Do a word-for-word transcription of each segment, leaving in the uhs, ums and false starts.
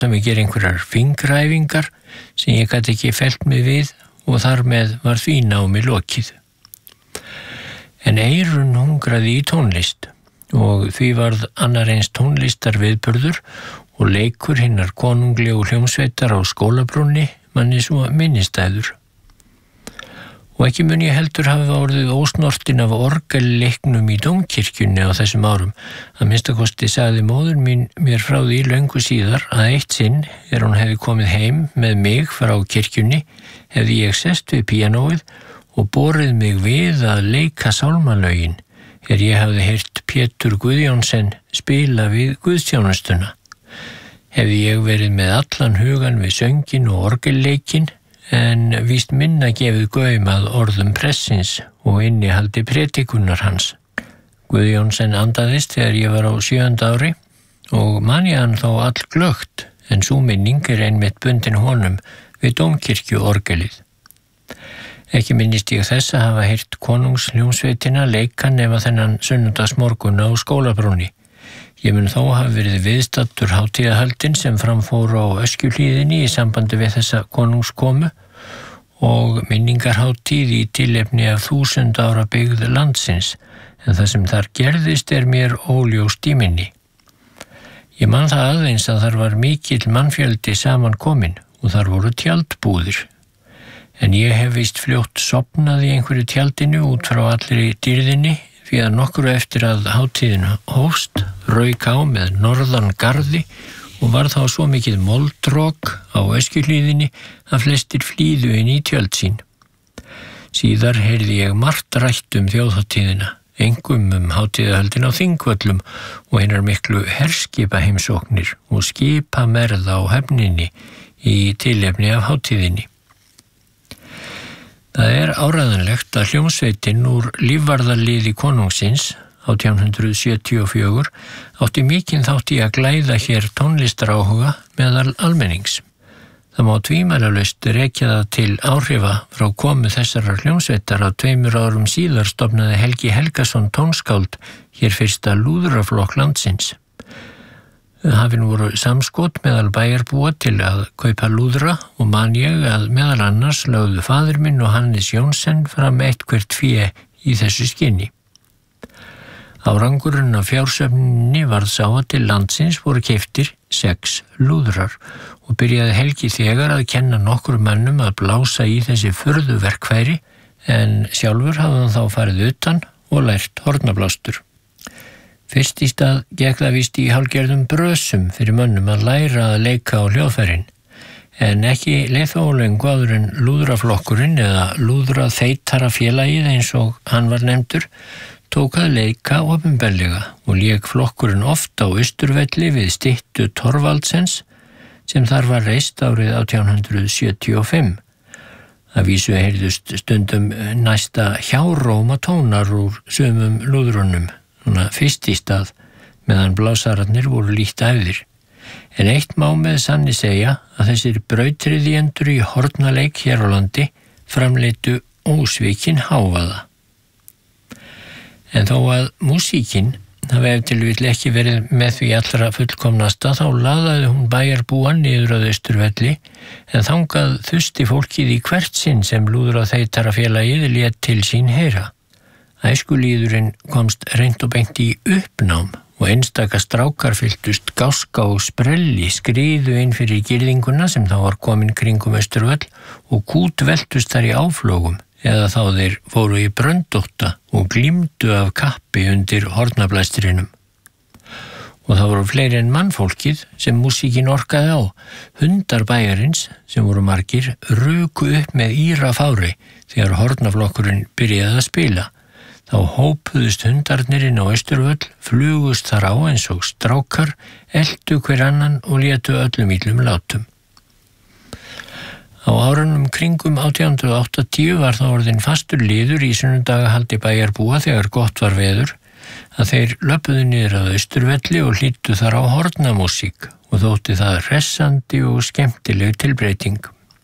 sem ég ger einhverjar fingræfingar sem ég gat ekki fellt mig við og þar með var því námi lokið. En Eyrun hungraði í tónlist og því varð annar eins tónlistar viðburður og leikur hinnar konunglegu hljómsveitar á Skólabrúnni manni svo minnistæður. Og ekki mun ég heldur hafa orðið ósnortin af orgelleiknum í dómkirkjunni á þessum árum. Að minnstakosti sagði móður mín mér frá því löngu síðar að eitt sinn, er hún hefði komið heim með mig frá kirkjunni, hefði ég sest við píanóið og borið mig við að leika sálmalögin, er ég hafði heyrt Pétur Guðjónsson spila við guðsþjónustuna. Hefði ég verið með allan hugan við söngin og orgelleikin, en víst minna gefið gaum að orðum pressins og innihaldi predikunar hans. Guðjónsson andaðist þegar ég var á sjöunda ári og man ég hann þó all glögt, en sú minning er einmitt bundin honum við dómkirkjuorgelið. Ekki minnist ég þess að hafa heyrt konungsljómsveitina leika nema þennan sunnudagsmorgun á Skólabrúnni. Ég mun þó hafa verið viðstattur hátíðahöldin sem framfór á Öskjuhlíðinni í sambandi við þessa konungskomu og minningarhátíð í tilefni af þúsund ára byggð landsins, en það sem þar gerðist er mér óljóst í minni. Ég man það aðeins að þar var mikill mannfjöldi saman komin og þar voru tjaldbúðir. En ég hef víst fljótt sofnað í einhverju tjaldinu út frá allri dýrðinni, því að nokkru eftir að hátíðin hófst rauk á með norðan garði og var þá svo mikið moldrok á Öskjuhlíðinni að flestir flýðu inn í tjöld sín. Síðar heyrði ég margt rætt um þjóðhátíðina, einkum um hátíðahöldin á Þingvöllum og hinnar miklu herskipaheimsóknir og skipamerð á höfninni í tilefni af hátíðinni. Það er áræðanlegt að hljómsveitin úr lífvarðarliði konungsins átján hundrað sjötíu og fjögur átti mikinn þátt í að glæða hér tónlistaráhuga meðal almennings. Það má tvímælalaust rekja það til áhrifa frá komu þessarar hljómsveitar að tveimur árum síðar stofnaði Helgi Helgason tónskáld hér fyrsta lúðraflokk landsins. Hafin voru samskot meðal bæjarbúa til að kaupa lúðra og man ég að meðal annars lögðu faðir minn og Hannes Jónsson fram eitthvert fé í þessu skinni. Árangurinn af fjársöfninni varð sá að til landsins voru keyptir sex lúðrar og byrjaði Helgi þegar að kenna nokkrum mönnum að blása í þessi furðuverkfæri, en sjálfur hafði hann þá farið utan og lært hornablástur. Fyrst í stað gekk það víst í hálfgerðum brösum fyrir mönnum að læra að leika á hljóðfærin, en ekki leið þó löngu áður en lúðraflokkurinn eða lúðraþeytarafélagið eins og hann var nefndur, tók að leika opinberlega og lék flokkurinn oft á Austurvelli við styttu Thorvaldsens sem þar var reist árið átján hundrað sjötíu og fimm. Að vísu heyrðust stundum næsta hjáróma tónar úr sumum lúðrunum, svona fyrst í stað, meðan blásararnir voru lítt æfðir. En eitt má með sanni segja að þessir brautryðjendur í hornaleik hér á landi framleiddu ósvikin hávaða. En þó að músíkin hafi ef til vill ekki verið með því allra fullkomnasta, þá laðaði hún bæjarbúan niður að Austurvelli, en þangað þusti fólkið í hvert sinn sem lúðraþeytarafélagið lét til sín heyra. Æskulíðurinn komst reynt og beint í uppnám og einstaka strákar fylltust gáska og sprelli, skriðu inn fyrir girðinguna sem þá var komin kringum Austurvöll og kútveltust þar í áflogum, eða þá þeir fóru í bröndótta og glímdu af kappi undir hornablæstrinum. Og það voru fleiri en mannfólkið sem músíkin orkaði á. Hundar bæjarins, sem voru margir, ruku upp með íra fári þegar hornaflokkurinn byrjaði að spila. Þá hópuðust hundarnir inn á Austurvöll, flugust þar á eins og strákar, eltu hver annan og létu öllum illum látum. Á árunum kringum átján hundrað áttatíu var það orðinn fastur liður í sunnudagahaldi bæjarbúa þegar gott var veður, að þeir löpuðu niður að Austurvelli og hlýddu þar á hornamúsík og þótti það hressandi og skemmtileg tilbreyting.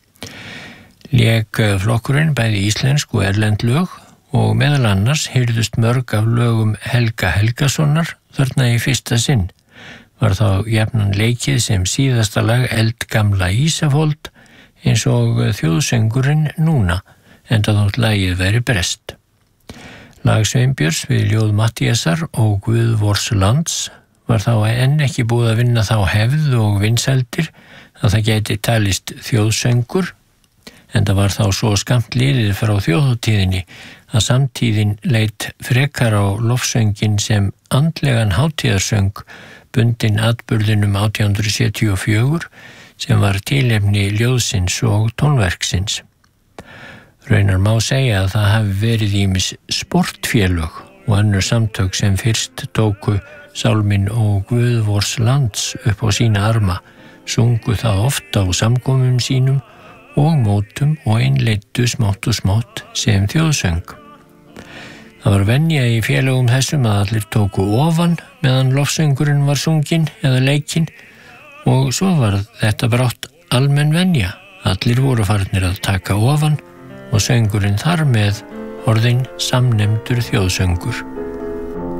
Lék flokkurinn bæði íslensk og erlend lög og meðal annars heyrðust mörg af lögum Helga Helgasonar þarna í fyrsta sinn. var þá jafnan leikið sem síðasta lag eldgamla Ísafold eins og þjóðsöngurinn núna, enda þótt lagið veri brest. Lag Sveinbjörns við ljóð Matthíasar og Guðvors lands var þá enn ekki búið að vinna þá hefð og vinsældir að það gæti talist þjóðsöngur, enda var þá svo skamt liðið frá þjóðhátíðinni að samtíðin leit frekar á lofsöngin sem andlegan hátíðarsöng bundinn atburðinum átján hundruð sjötíu og fjögur sem var tilefni ljóðsins og tónverksins. Raunar má segja að það hafi verið ýmis sportfélög og önnur samtök sem fyrst tóku sálminn og Guðvors lands upp á sína arma, sungu það oft á samkomum sínum og mótum og innleiddu smátt og smátt sem þjóðsöng. Það var venja í félögum þessum að allir tóku ofan meðan lofsöngurinn var sunginn eða leikinn og svo var þetta brátt almenn venja. Allir voru farnir að taka ofan og söngurinn þar með orðinn samnefndur þjóðsöngur.